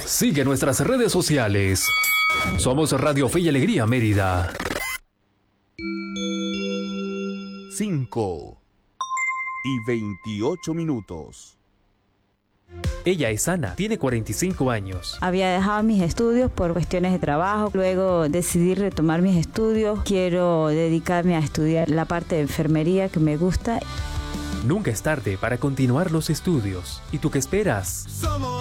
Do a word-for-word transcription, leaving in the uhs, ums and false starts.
Sigue nuestras redes sociales. Somos Radio Fe y Alegría Mérida. cinco y veintiocho minutos. Ella es Ana, tiene cuarenta y cinco años. Había dejado mis estudios por cuestiones de trabajo, luego decidí retomar mis estudios. Quiero dedicarme a estudiar la parte de enfermería que me gusta. Nunca es tarde para continuar los estudios. ¿Y tú qué esperas?